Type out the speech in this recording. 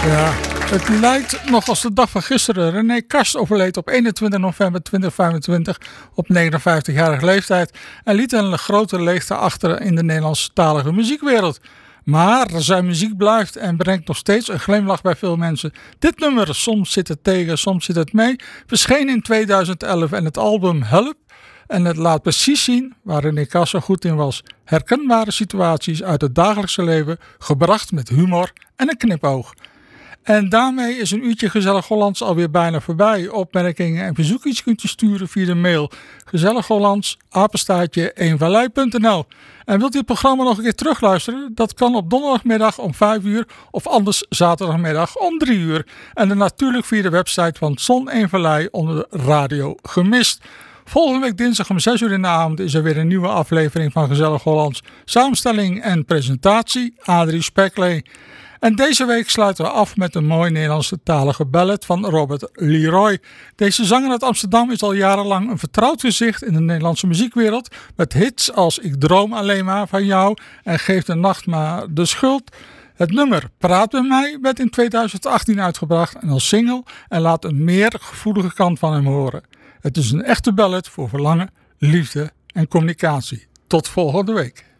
Ja, het lijkt nog als de dag van gisteren. René Kast overleed op 21 november 2025 op 59-jarige leeftijd en liet een grote leegte achter in de Nederlandstalige muziekwereld. Maar zijn muziek blijft en brengt nog steeds een glimlach bij veel mensen. Dit nummer, Soms zit het tegen, soms zit het mee, verscheen in 2011 en het album Help. En het laat precies zien waar René Kast zo goed in was. Herkenbare situaties uit het dagelijkse leven, gebracht met humor en een knipoog. En daarmee is een uurtje Gezellig Hollands alweer bijna voorbij. Opmerkingen en verzoekjes kunt u sturen via de mail gezellighollands@eenvallei.nl. En wilt u het programma nog een keer terugluisteren? Dat kan op donderdagmiddag om 5 uur of anders zaterdagmiddag om 3 uur. En dan natuurlijk via de website van Zon Eenvallei onder Radio Gemist. Volgende week dinsdag om 6 uur in de avond is er weer een nieuwe aflevering van Gezellig Hollands. Samenstelling en presentatie Adrie Speklee. En deze week sluiten we af met een mooi Nederlandstalige ballad van Robert Leroy. Deze zanger uit Amsterdam is al jarenlang een vertrouwd gezicht in de Nederlandse muziekwereld. Met hits als Ik droom alleen maar van jou en Geef de nacht maar de schuld. Het nummer Praat met mij werd in 2018 uitgebracht en als single en laat een meer gevoelige kant van hem horen. Het is een echte ballad voor verlangen, liefde en communicatie. Tot volgende week.